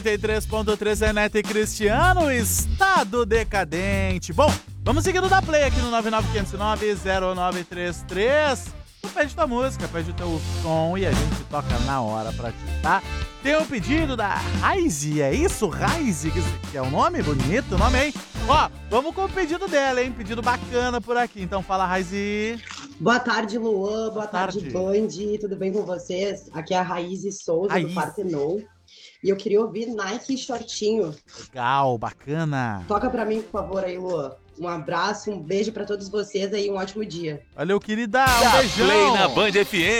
93.3 Zeneto e Cristiano, estado decadente. Bom, vamos seguindo da play aqui no 99509-0933. Tu pede tua música, pede o teu som e a gente toca na hora pra ti, tá? Tem um pedido da Raizi, é isso? Raizi, que é o nome? Bonito o nome, hein? Ó, vamos com o pedido dela, hein? Pedido bacana por aqui. Então fala, Raizi. Boa tarde, Luan. Boa tarde, Band. Tudo bem com vocês? Aqui é a Raizi Souza, do Partenon. E eu queria ouvir Nike Shortinho. Legal, bacana. Toca pra mim, por favor, aí, Luan. Um abraço, um beijo pra todos vocês aí, um ótimo dia. Valeu, querida. Um beijão. Play na Band FM.